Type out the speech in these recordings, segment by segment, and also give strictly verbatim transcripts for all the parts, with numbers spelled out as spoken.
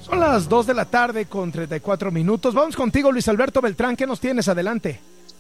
Son las dos de la tarde con treinta y cuatro minutos. Vamos contigo, Luis Alberto Beltrán. ¿Qué nos tienes? Adelante.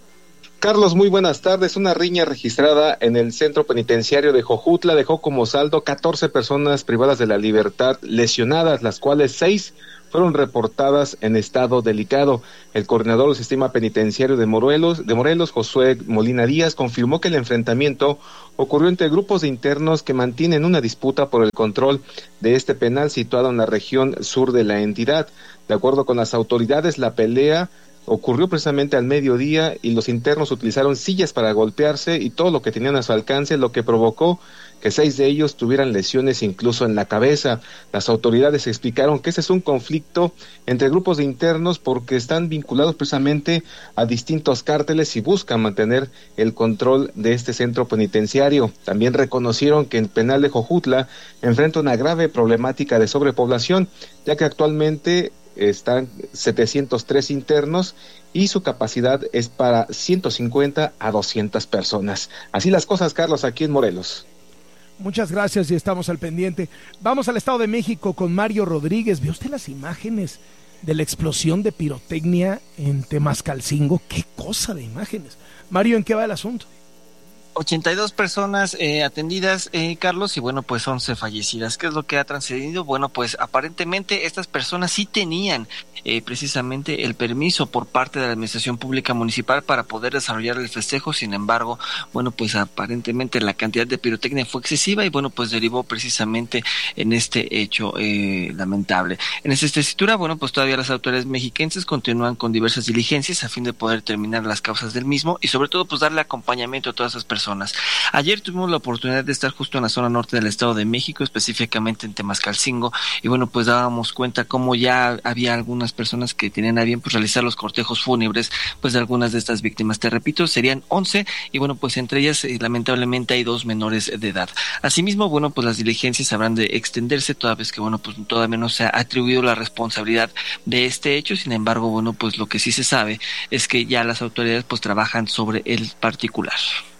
Carlos, muy buenas tardes. Una riña registrada en el centro penitenciario de Jojutla dejó como saldo catorce personas privadas de la libertad lesionadas, las cuales seis fueron reportadas en estado delicado. El coordinador del sistema penitenciario de Morelos, de Morelos, Josué Molina Díaz, confirmó que el enfrentamiento ocurrió entre grupos de internos que mantienen una disputa por el control de este penal situado en la región sur de la entidad. De acuerdo con las autoridades, la pelea ocurrió precisamente al mediodía y los internos utilizaron sillas para golpearse y todo lo que tenían a su alcance, lo que provocó que seis de ellos tuvieran lesiones incluso en la cabeza. Las autoridades explicaron que este es un conflicto entre grupos de internos porque están vinculados precisamente a distintos cárteles y buscan mantener el control de este centro penitenciario. También reconocieron que el penal de Jojutla enfrenta una grave problemática de sobrepoblación, ya que actualmente están setecientos tres internos y su capacidad es para ciento cincuenta a doscientas personas. Así las cosas, Carlos, aquí en Morelos. Muchas gracias y estamos al pendiente. Vamos al Estado de México con Mario Rodríguez. ¿Vio usted las imágenes de la explosión de pirotecnia en Temascalcingo? ¡Qué cosa de imágenes! Mario, ¿en qué va el asunto? ochenta y dos personas eh, atendidas, eh, Carlos, y bueno, pues once fallecidas. ¿Qué es lo que ha transcedido? Bueno, pues aparentemente estas personas sí tenían eh, precisamente el permiso por parte de la Administración Pública Municipal para poder desarrollar el festejo. Sin embargo, bueno, pues aparentemente la cantidad de pirotecnia fue excesiva y bueno, pues derivó precisamente en este hecho eh, lamentable. En esta tesitura, bueno, pues todavía las autoridades mexiquenses continúan con diversas diligencias a fin de poder determinar las causas del mismo y sobre todo pues darle acompañamiento a todas esas personas. Ayer tuvimos la oportunidad de estar justo en la zona norte del Estado de México, específicamente en Temascalcingo, y bueno, pues dábamos cuenta cómo ya había algunas personas que tenían a bien pues realizar los cortejos fúnebres pues de algunas de estas víctimas. Te repito, serían once y bueno, pues entre ellas eh, lamentablemente hay dos menores de edad. Asimismo, bueno, pues las diligencias habrán de extenderse toda vez que bueno, pues todavía no se ha atribuido la responsabilidad de este hecho. Sin embargo, bueno, pues lo que sí se sabe es que ya las autoridades pues trabajan sobre el particular.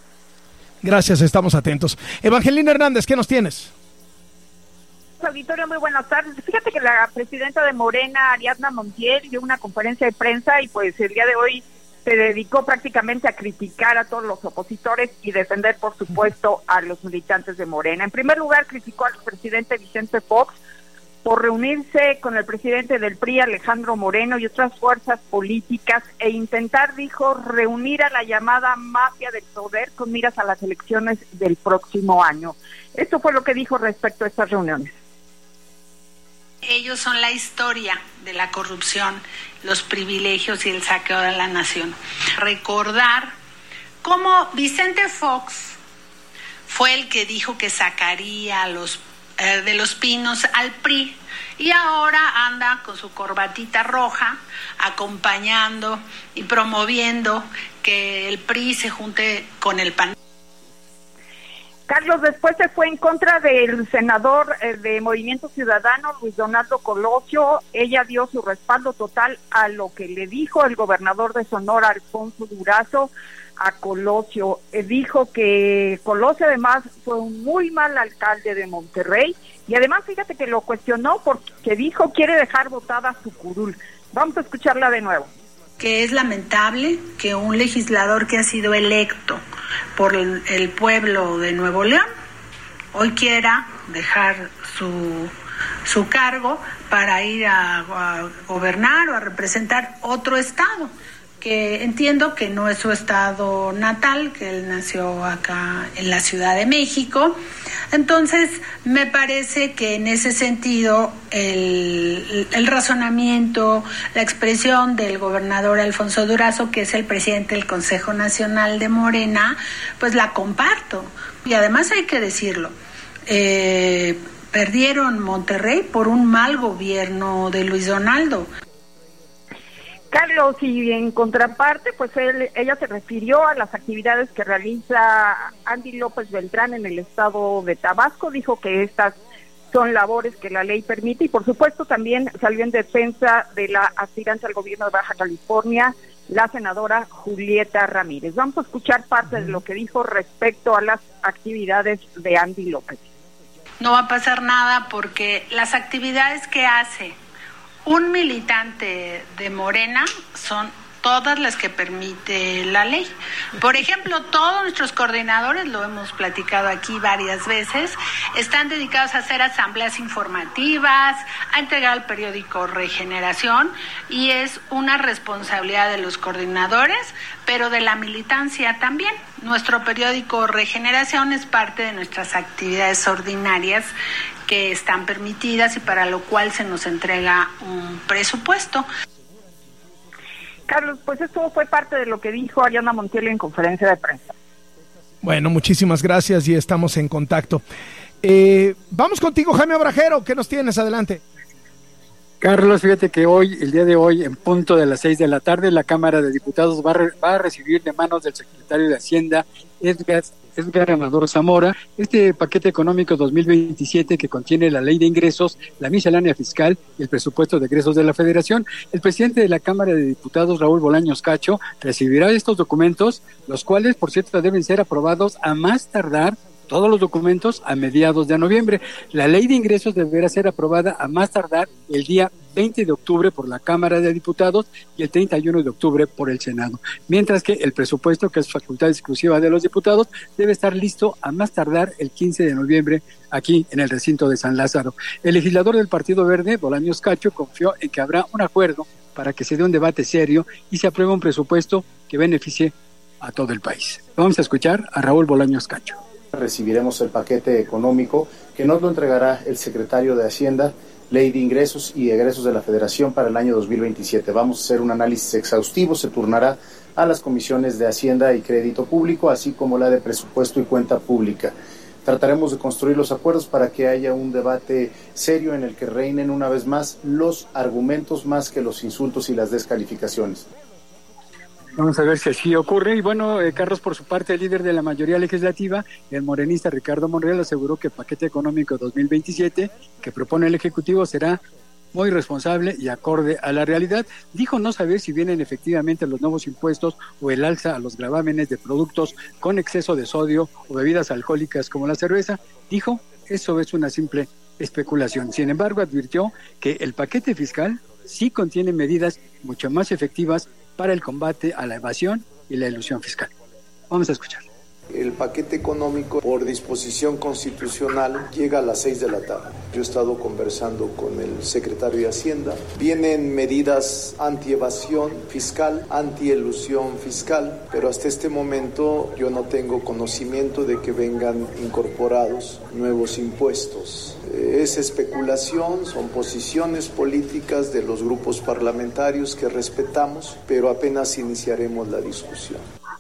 Gracias, estamos atentos. Evangelina Hernández, ¿qué nos tienes? Auditorio, muy buenas tardes. Fíjate que la presidenta de Morena, Ariadna Montiel, dio una conferencia de prensa y pues el día de hoy se dedicó prácticamente a criticar a todos los opositores y defender, por supuesto, a los militantes de Morena. En primer lugar, criticó al presidente Vicente Fox por reunirse con el presidente del P R I, Alejandro Moreno, y otras fuerzas políticas, e intentar, dijo, reunir a la llamada mafia del poder con miras a las elecciones del próximo año. Esto fue lo que dijo respecto a estas reuniones. Ellos son la historia de la corrupción, los privilegios y el saqueo de la nación. Recordar cómo Vicente Fox fue el que dijo que sacaría a los de Los Pinos al P R I y ahora anda con su corbatita roja acompañando y promoviendo que el P R I se junte con el P A N. Carlos, después se fue en contra del senador eh, de Movimiento Ciudadano, Luis Donaldo Colosio. Ella dio su respaldo total a lo que le dijo el gobernador de Sonora, Alfonso Durazo, a Colosio. Eh, dijo que Colosio además fue un muy mal alcalde de Monterrey y además fíjate que lo cuestionó porque dijo quiere dejar botada su curul. Vamos a escucharla de nuevo. Que es lamentable que un legislador que ha sido electo por el, el pueblo de Nuevo León hoy quiera dejar su, su cargo para ir a, a gobernar o a representar otro estado, que entiendo que no es su estado natal, que él nació acá en la Ciudad de México. Entonces, me parece que en ese sentido el, el razonamiento, la expresión del gobernador Alfonso Durazo, que es el presidente del Consejo Nacional de Morena, pues la comparto. Y además hay que decirlo, eh, perdieron Monterrey por un mal gobierno de Luis Donaldo. Carlos, y en contraparte, pues él, ella se refirió a las actividades que realiza Andy López Beltrán en el estado de Tabasco, dijo que estas son labores que la ley permite y por supuesto también salió en defensa de la aspirante al gobierno de Baja California, la senadora Julieta Ramírez. Vamos a escuchar parte de lo que dijo respecto a las actividades de Andy López. No va a pasar nada porque las actividades que hace un militante de Morena son todas las que permite la ley. Por ejemplo, todos nuestros coordinadores, lo hemos platicado aquí varias veces, están dedicados a hacer asambleas informativas, a entregar al periódico Regeneración, y es una responsabilidad de los coordinadores, pero de la militancia también. Nuestro periódico Regeneración es parte de nuestras actividades ordinarias que están permitidas y para lo cual se nos entrega un presupuesto. Carlos, pues esto fue parte de lo que dijo Ariadna Montiel en conferencia de prensa. Bueno, muchísimas gracias y estamos en contacto. Eh, vamos contigo, Jaime Obrajero, ¿qué nos tienes? Adelante. Carlos, fíjate que hoy, el día de hoy, en punto de las seis de la tarde, la Cámara de Diputados va a, re, va a recibir de manos del secretario de Hacienda, Edgar, Edgar Amador Zamora, este paquete económico dos mil veintisiete que contiene la ley de ingresos, la miscelánea fiscal y el presupuesto de egresos de la Federación. El presidente de la Cámara de Diputados, Raúl Bolaños Cacho, recibirá estos documentos, los cuales, por cierto, deben ser aprobados a más tardar todos los documentos a mediados de noviembre. La ley de ingresos deberá ser aprobada a más tardar el día veinte de octubre por la Cámara de Diputados y el treinta y uno de octubre por el Senado. Mientras que el presupuesto, que es facultad exclusiva de los diputados, debe estar listo a más tardar el quince de noviembre aquí en el recinto de San Lázaro. El legislador del Partido Verde, Bolaños Cacho, confió en que habrá un acuerdo para que se dé un debate serio y se apruebe un presupuesto que beneficie a todo el país. Vamos a escuchar a Raúl Bolaños Cacho. Recibiremos el paquete económico que nos lo entregará el secretario de Hacienda, Ley de Ingresos y Egresos de la Federación para el año dos mil veintisiete. Vamos a hacer un análisis exhaustivo, se turnará a las comisiones de Hacienda y Crédito Público, así como la de Presupuesto y Cuenta Pública. Trataremos de construir los acuerdos para que haya un debate serio en el que reinen una vez más los argumentos más que los insultos y las descalificaciones. Vamos a ver si así ocurre. Y bueno, eh, Carlos, por su parte, el líder de la mayoría legislativa, el morenista Ricardo Monreal, aseguró que el paquete económico dos mil veintisiete que propone el Ejecutivo será muy responsable y acorde a la realidad. Dijo no saber si vienen efectivamente los nuevos impuestos o el alza a los gravámenes de productos con exceso de sodio o bebidas alcohólicas como la cerveza. Dijo, eso es una simple especulación. Sin embargo, advirtió que el paquete fiscal sí contiene medidas mucho más efectivas para el combate a la evasión y la elusión fiscal. Vamos a escuchar. El paquete económico, por disposición constitucional, llega a las seis de la tarde. Yo he estado conversando con el secretario de Hacienda. Vienen medidas anti-evasión fiscal, anti-elusión fiscal, pero hasta este momento yo no tengo conocimiento de que vengan incorporados nuevos impuestos. Es especulación, son posiciones políticas de los grupos parlamentarios que respetamos, pero apenas iniciaremos la discusión.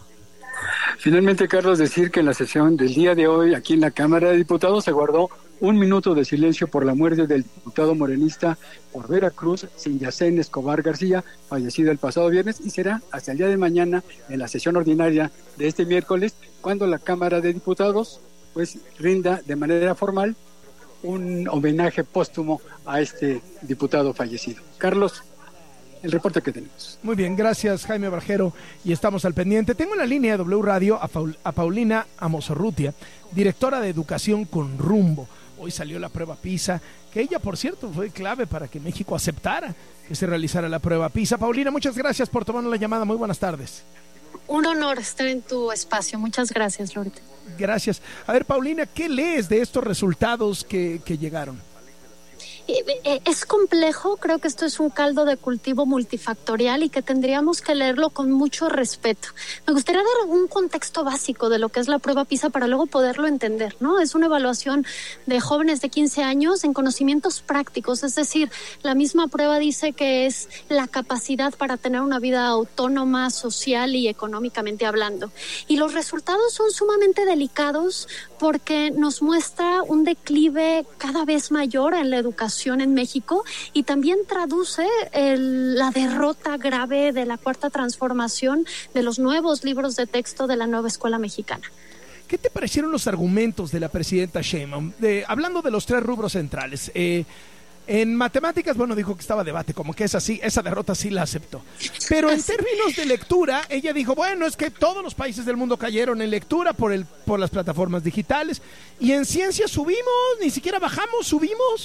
Finalmente, Carlos, decir que en la sesión del día de hoy aquí en la Cámara de Diputados se guardó un minuto de silencio por la muerte del diputado morenista por Veracruz, Sinyacén Escobar García, fallecido el pasado viernes, y será hasta el día de mañana en la sesión ordinaria de este miércoles, cuando la Cámara de Diputados pues rinda de manera formal un homenaje póstumo a este diputado fallecido. Carlos, el reporte que tenemos. Muy bien, gracias Jaime Obrajero, y estamos al pendiente. Tengo en la línea de W Radio a, Paul, a Paulina Amosorrutia, directora de Educación con Rumbo. Hoy salió la prueba PISA, que ella, por cierto, fue clave para que México aceptara que se realizara la prueba PISA. Paulina, muchas gracias por tomarnos la llamada. Muy buenas tardes. Un honor estar en tu espacio. Muchas gracias, Lourdes. Gracias. A ver, Paulina, ¿qué lees de estos resultados que, que llegaron? Es complejo, creo que esto es un caldo de cultivo multifactorial y que tendríamos que leerlo con mucho respeto. Me gustaría dar un contexto básico de lo que es la prueba PISA para luego poderlo entender, ¿no? Es una evaluación de jóvenes de quince años en conocimientos prácticos, es decir, la misma prueba dice que es la capacidad para tener una vida autónoma, social y económicamente hablando. Y los resultados son sumamente delicados porque nos muestra un declive cada vez mayor en la educación en México y también traduce el, la derrota grave de la Cuarta Transformación, de los nuevos libros de texto de la nueva escuela mexicana. ¿Qué te parecieron los argumentos de la presidenta Sheinbaum? De, hablando de los tres rubros centrales, eh, en matemáticas, bueno, dijo que estaba a debate, como que es así, esa derrota sí la aceptó. Pero en términos de lectura, ella dijo, bueno, es que todos los países del mundo cayeron en lectura por, el, por las plataformas digitales, y en ciencia subimos, ni siquiera bajamos, subimos.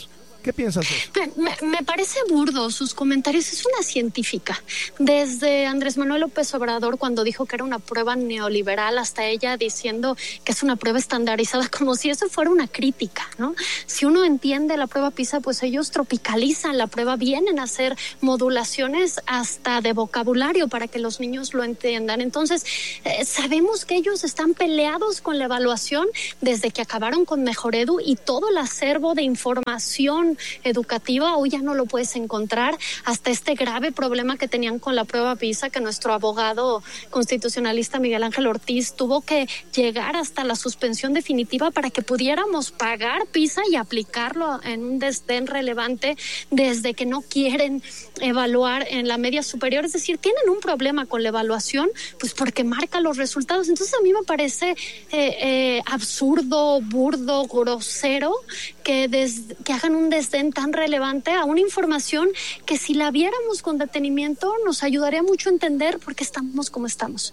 ¿Qué piensas de eso? Me, me, me parece burdo sus comentarios. Es una científica. Desde Andrés Manuel López Obrador, cuando dijo que era una prueba neoliberal, hasta ella diciendo que es una prueba estandarizada, como si eso fuera una crítica, ¿no? Si uno entiende la prueba PISA, pues ellos tropicalizan la prueba, vienen a hacer modulaciones hasta de vocabulario para que los niños lo entiendan. Entonces, eh, sabemos que ellos están peleados con la evaluación desde que acabaron con Mejor Edu, y todo el acervo de información educativa hoy ya no lo puedes encontrar, hasta este grave problema que tenían con la prueba PISA, que nuestro abogado constitucionalista Miguel Ángel Ortiz tuvo que llegar hasta la suspensión definitiva para que pudiéramos pagar PISA y aplicarlo en un desdén relevante, desde que no quieren evaluar en la media superior. Es decir, tienen un problema con la evaluación, pues porque marca los resultados. Entonces a mí me parece eh, eh, absurdo, burdo, grosero que, des, que hagan un desdén tan relevante a una información que, si la viéramos con detenimiento, nos ayudaría mucho a entender por qué estamos como estamos.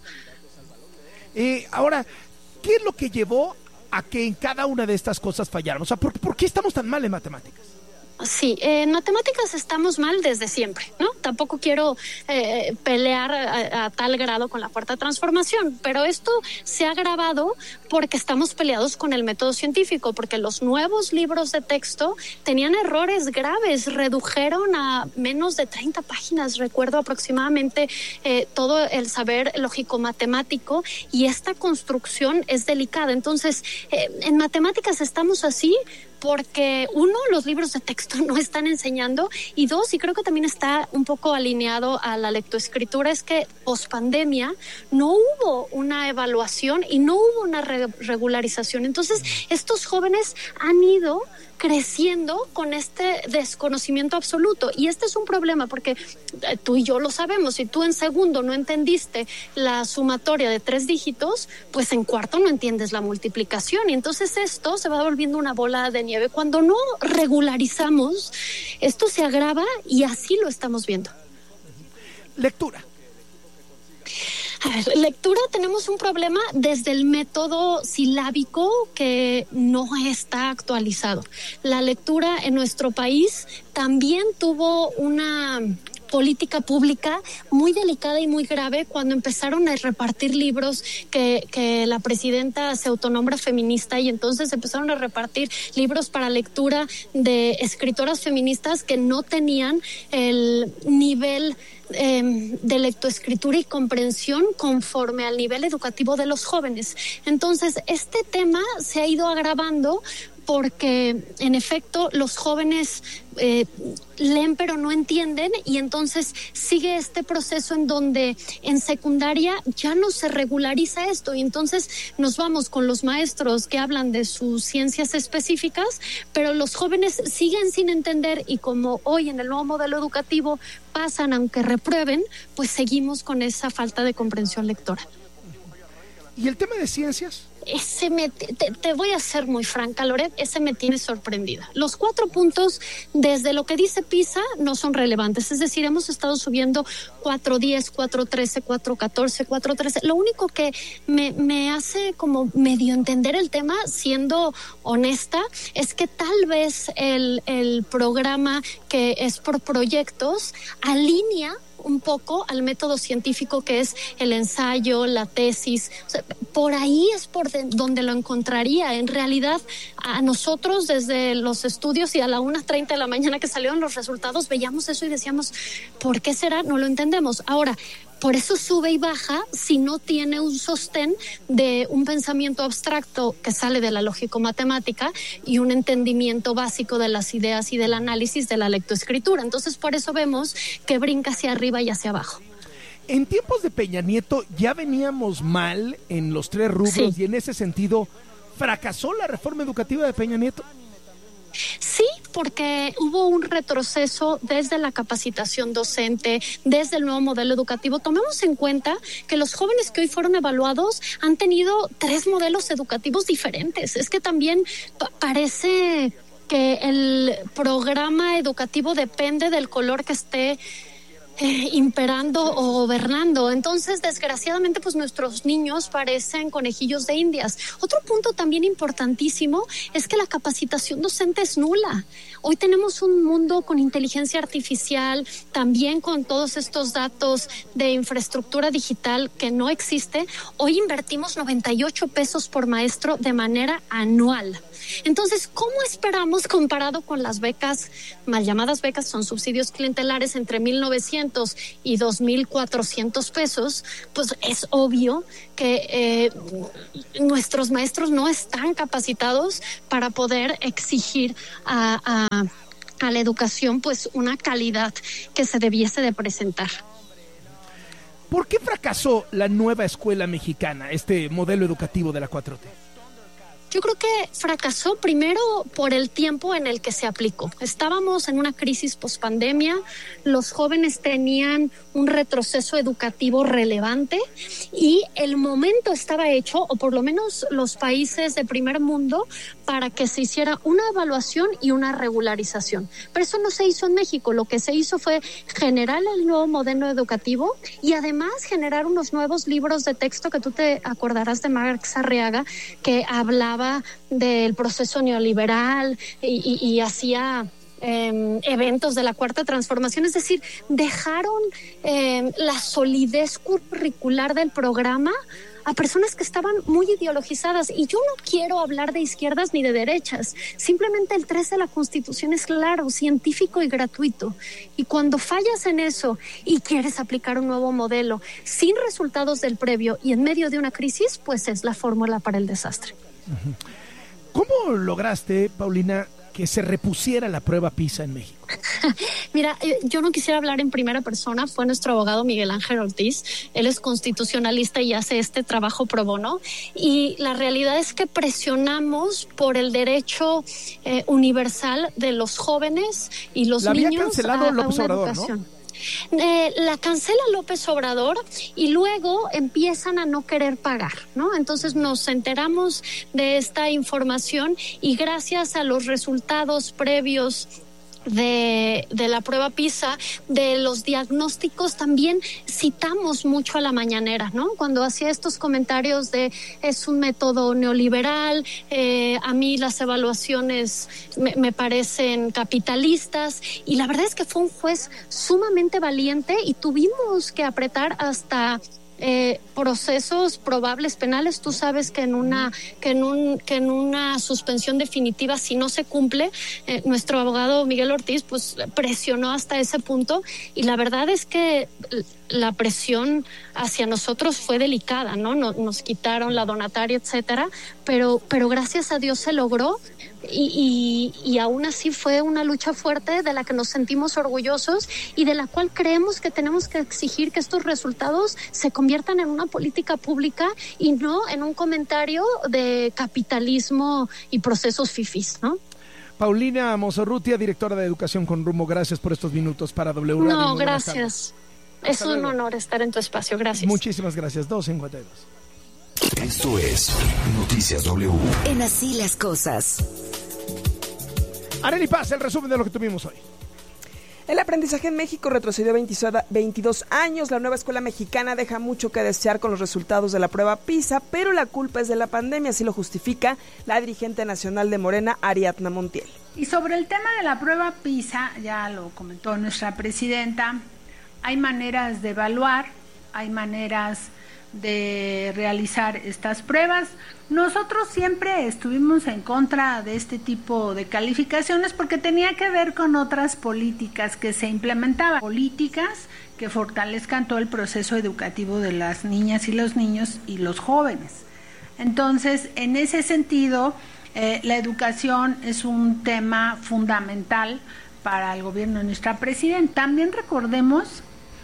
Eh, ahora, ¿qué es lo que llevó a que en cada una de estas cosas fallaron? O sea, ¿por, ¿por qué estamos tan mal en matemáticas? Sí, en matemáticas estamos mal desde siempre, ¿no? Tampoco quiero eh, pelear a, a tal grado con la cuarta transformación, pero esto se ha agravado porque estamos peleados con el método científico, porque los nuevos libros de texto tenían errores graves, redujeron a menos de treinta páginas, recuerdo aproximadamente, eh, todo el saber lógico-matemático, y esta construcción es delicada. Entonces, eh, en matemáticas estamos así porque, uno, los libros de texto no están enseñando, y dos, y creo que también está un poco alineado a la lectoescritura, es que pospandemia no hubo una evaluación y no hubo una re- regularización. Entonces, estos jóvenes han ido creciendo con este desconocimiento absoluto, y este es un problema porque tú y yo lo sabemos. Si tú en segundo no entendiste la sumatoria de tres dígitos, pues en cuarto no entiendes la multiplicación, y entonces esto se va volviendo una bola de nieve. Cuando no regularizamos, esto se agrava, y así lo estamos viendo. Lectura. A ver, lectura, tenemos un problema desde el método silábico que no está actualizado. La lectura en nuestro país también tuvo una política pública muy delicada y muy grave cuando empezaron a repartir libros, que, que la presidenta se autonombra feminista, y entonces empezaron a repartir libros para lectura de escritoras feministas que no tenían el nivel Eh, de lectoescritura y comprensión conforme al nivel educativo de los jóvenes. Entonces, este tema se ha ido agravando porque, en efecto, los jóvenes eh, leen pero no entienden, y entonces sigue este proceso en donde en secundaria ya no se regulariza esto, y entonces nos vamos con los maestros que hablan de sus ciencias específicas, pero los jóvenes siguen sin entender, y como hoy en el nuevo modelo educativo pasan aunque reprueben, pues seguimos con esa falta de comprensión lectora. ¿Y el tema de ciencias? Ese me, te, te voy a ser muy franca, Loret, ese me tiene sorprendida. Los cuatro puntos, desde lo que dice PISA, no son relevantes. Es decir, hemos estado subiendo cuatro diez, cuatro trece, cuatro catorce, cuatro trece. Lo único que me, me hace como medio entender el tema, siendo honesta, es que tal vez el, el programa que es por proyectos alinea un poco al método científico, que es el ensayo, la tesis. O sea, por ahí es por de, donde lo encontraría. En realidad, a nosotros desde los estudios, y a la una treinta de la mañana que salieron los resultados, veíamos eso y decíamos, ¿por qué será? No lo entendemos. Ahora, por eso sube y baja si no tiene un sostén de un pensamiento abstracto que sale de la lógico-matemática y un entendimiento básico de las ideas y del análisis de la lectoescritura. Entonces, por eso vemos que brinca hacia arriba y hacia abajo. En tiempos de Peña Nieto ya veníamos mal en los tres rubros, sí. Y en ese sentido, ¿fracasó la reforma educativa de Peña Nieto? Sí, porque hubo un retroceso desde la capacitación docente, desde el nuevo modelo educativo. Tomemos en cuenta que los jóvenes que hoy fueron evaluados han tenido tres modelos educativos diferentes. Es que también pa- parece que el programa educativo depende del color que esté eh, imperando o gobernando. Entonces, desgraciadamente, pues nuestros niños parecen conejillos de indias. Otro punto también importantísimo es que la capacitación docente es nula. Hoy tenemos un mundo con inteligencia artificial, también con todos estos datos de infraestructura digital que no existe. Hoy invertimos noventa y ocho pesos por maestro de manera anual. Entonces, ¿cómo esperamos, comparado con las becas, mal llamadas becas, son subsidios clientelares entre mil novecientos y dos mil cuatrocientos pesos? Pues es obvio que eh, nuestros maestros no están capacitados para poder exigir a, a, a la educación pues una calidad que se debiese de presentar. ¿Por qué fracasó la nueva escuela mexicana, este modelo educativo de la cuatro T? Yo creo que fracasó primero por el tiempo en el que se aplicó. Estábamos en una crisis pospandemia, los jóvenes tenían un retroceso educativo relevante y el momento estaba hecho, o por lo menos los países de primer mundo, para que se hiciera una evaluación y una regularización. Pero eso no se hizo en México. Lo que se hizo fue generar el nuevo modelo educativo y además generar unos nuevos libros de texto, que tú te acordarás de Marx Arriaga, que hablaba del proceso neoliberal y, y, y hacía eh, eventos de la cuarta transformación. Es decir, dejaron eh, la solidez curricular del programa a personas que estaban muy ideologizadas. Y yo no quiero hablar de izquierdas ni de derechas. Simplemente el tres de la Constitución es claro, científico y gratuito. Y cuando fallas en eso y quieres aplicar un nuevo modelo sin resultados del previo y en medio de una crisis, pues es la fórmula para el desastre. ¿Cómo lograste, Paulina, que se repusiera la prueba PISA en México? Mira, yo no quisiera hablar en primera persona, fue nuestro abogado Miguel Ángel Ortiz, él es constitucionalista y hace este trabajo pro bono, y la realidad es que presionamos por el derecho eh, universal de los jóvenes y los la niños había cancelado a, López a una Obrador, educación. ¿no? Eh, la cancela López Obrador y luego empiezan a no querer pagar, ¿no? Entonces nos enteramos de esta información y gracias a los resultados previos de, de la prueba PISA, de los diagnósticos, también citamos mucho a la mañanera, ¿no? Cuando hacía estos comentarios de es un método neoliberal, eh, a mí las evaluaciones me, me parecen capitalistas, y la verdad es que fue un juez sumamente valiente y tuvimos que apretar hasta Eh, procesos probables penales. Tú sabes que en una que en un que en una suspensión definitiva, si no se cumple, eh, nuestro abogado Miguel Ortiz pues presionó hasta ese punto, y la verdad es que la presión hacia nosotros fue delicada, ¿no? Nos, nos quitaron la donataria, etcétera, pero pero gracias a Dios se logró. Y, y, y aún así fue una lucha fuerte de la que nos sentimos orgullosos y de la cual creemos que tenemos que exigir que estos resultados se conviertan en una política pública y no en un comentario de capitalismo y procesos fifís, ¿no? Paulina Mozorrutia, directora de Educación con Rumbo, gracias por estos minutos para W Radio. No, gracias. Es un luego. honor estar en tu espacio, gracias. Muchísimas gracias, dos cincuenta y dos. Esto es Noticias W. En Así las Cosas. Arely Paz, el resumen de lo que tuvimos hoy. El aprendizaje en México retrocedió veintidós años. La nueva escuela mexicana deja mucho que desear con los resultados de la prueba PISA, pero la culpa es de la pandemia, así lo justifica la dirigente nacional de Morena, Ariadna Montiel. Y sobre el tema de la prueba PISA, ya lo comentó nuestra presidenta, hay maneras de evaluar, hay maneras de realizar estas pruebas. Nosotros siempre estuvimos en contra de este tipo de calificaciones porque tenía que ver con otras políticas que se implementaban, políticas que fortalezcan todo el proceso educativo de las niñas y los niños y los jóvenes. Entonces, en ese sentido, eh, la educación es un tema fundamental para el gobierno de nuestra presidenta. También recordemos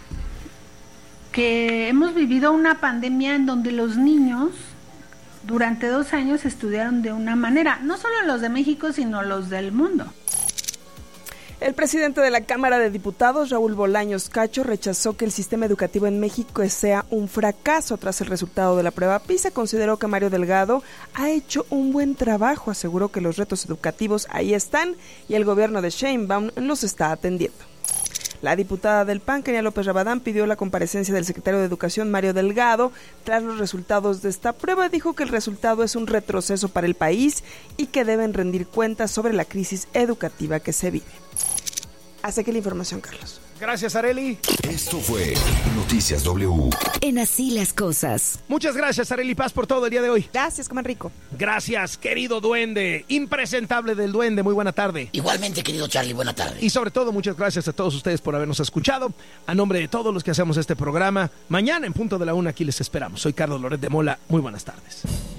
que hemos vivido una pandemia en donde los niños durante dos años estudiaron de una manera, no solo los de México, sino los del mundo. El presidente de la Cámara de Diputados, Raúl Bolaños Cacho, rechazó que el sistema educativo en México sea un fracaso tras el resultado de la prueba PISA. Consideró que Mario Delgado ha hecho un buen trabajo, aseguró que los retos educativos ahí están y el gobierno de Sheinbaum los está atendiendo. La diputada del P A N, Kenia López Rabadán, pidió la comparecencia del secretario de Educación, Mario Delgado, tras los resultados de esta prueba. Dijo que el resultado es un retroceso para el país y que deben rendir cuentas sobre la crisis educativa que se vive. Hasta aquí la información, Carlos. Gracias, Arely. Esto fue Noticias W. En Así las Cosas. Muchas gracias, Arely Paz, por todo el día de hoy. Gracias, coman rico. Gracias, querido duende, impresentable del duende, muy buena tarde. Igualmente, querido Charlie, buena tarde. Y sobre todo, muchas gracias a todos ustedes por habernos escuchado. A nombre de todos los que hacemos este programa, mañana en punto de la una aquí les esperamos. Soy Carlos Loret de Mola, muy buenas tardes.